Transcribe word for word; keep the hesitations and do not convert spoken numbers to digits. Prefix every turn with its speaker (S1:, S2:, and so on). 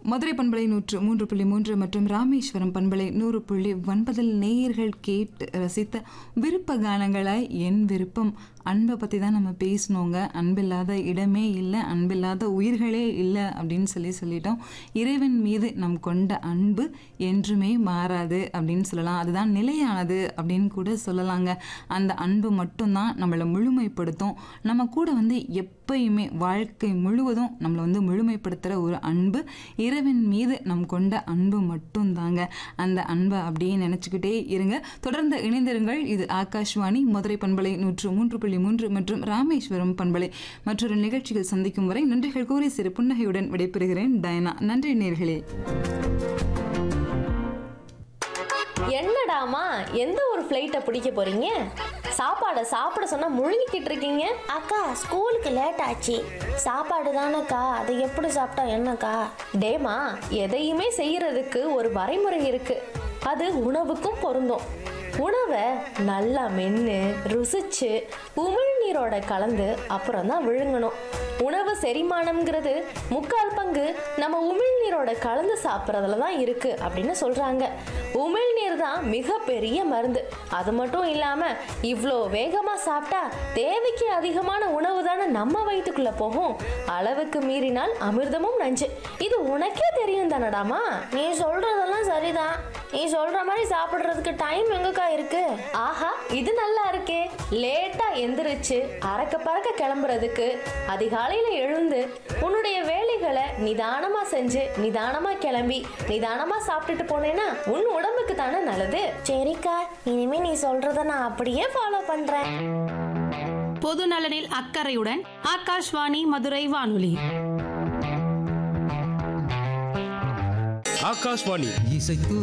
S1: மதுரை பண்பலை நூற்று மூன்று புள்ளி மூன்று மற்றும் ராமேஸ்வரம் பண்பலை நூறு புள்ளி ஒன்பதில் நேயர்கள் கேட்டு ரசித்த விருப்ப கானங்களாய் என் விருப்பம் அன்பை பற்றி தான் நம்ம பேசணுங்க. அன்பில்லாத இடமே இல்லை, அன்பில்லாத உயிர்களே இல்லை அப்படின்னு சொல்லி சொல்லிட்டோம். இறைவன் மீது நம் கொண்ட அன்பு என்றுமே மாறாது அப்படின்னு சொல்லலாம். அதுதான் நிலையானது அப்படின்னு கூட சொல்லலாங்க. அந்த அன்பு மட்டும்தான் நம்மளை முழுமைப்படுத்தும். நம்ம கூட வந்து எப்பயுமே வாழ்க்கை முழுவதும் நம்மளை வந்து முழுமைப்படுத்துகிற ஒரு அன்பு இறைவன் மீது நம் கொண்ட அன்பு மட்டும்தாங்க. அந்த அன்பை அப்படியே நினச்சிக்கிட்டே இருங்க. தொடர்ந்து இணைந்திருங்கள். இது ஆகாஷ்வாணி மதுரை பண்பலை நூற்று மூன்று புள்ளி மூன்று மற்றும் ராமேஸ்வரம் பண்பலை. மற்றொரு நிகழ்ச்சிகள் சந்திக்கும் வரை நன்றிகள் கூறி சிறு புன்னகையுடன் விடைபெறுகிறேன் டயனா. நன்றி நேர்களே.
S2: என்னடாமா எந்த ஒரு ஃப்ளைட்டை பிடிக்க போறீங்க? சாப்பாடை சாப்பிட சொன்னா முழுங்கிக்கிட்டு இருக்கீங்க.
S3: அக்கா ஸ்கூலுக்கு லேட் ஆச்சு. சாப்பாடு தானேக்கா, அதை எப்படி சாப்பிட்டா என்னக்கா?
S2: டேமா, எதையுமே செய்யறதுக்கு ஒரு வரைமுறை இருக்கு. அது உணவுக்கும் பொருந்தும். உணவை நல்லா மென்று ருசிச்சு உமிழ்நீரோட கலந்து அப்புறம் தான் விழுங்கணும். உணவு செரிமானம்ங்கிறது முக்கால் பங்கு நம்ம உமிழ்நீரோட கலந்து சாப்பிட்றதுல தான் இருக்கு அப்படின்னு சொல்றாங்க. உமிழ்நீர் தான் மிகப்பெரிய மருந்து. அது மட்டும் இல்லாம இவ்வளோ வேகமா சாப்பிட்டா தேவைக்கு அதிகமான உணவு தானே நம்ம வயிற்றுக்குள்ள போகும். அளவுக்கு மீறினால் அமிர்தமும் நஞ்சு. இது உனக்கே தெரியும் தானடாமா?
S3: நீ சொல்றதெல்லாம் சரிதான். நீ சொல்ற மாதிரி சாப்பிடுறதுக்கு டைம் எங்கக்கா இருக்கு?
S2: ஆஹா, இது நல்லா இருக்கே. லேட்டா எந்திரிச்சு அறக்க பறக்க கிளம்புறதுக்கு அதிகாலையில எழுந்து உன்னுடைய வேலைகளை நிதானமா செஞ்சு நிதானமா கிளம்பி நிதானமா சாப்பிட்டுட்டு போனேன்னா உன் உடம்புக்கு தானே நல்லது.
S3: சரிக்கா, இனிமே நீ சொல்றத நான் அப்படியே ஃபாலோ பண்றேன்.
S4: பொது நலனில் அக்கறையுடன் ஆகாஷ்வாணி மதுரை வானொலி.
S5: ஆகாஷ்வாணி
S6: இசைத்து